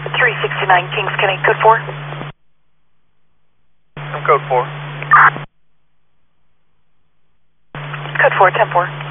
369 Kings County, code 4. I'm code 4. Code 4, 10-4.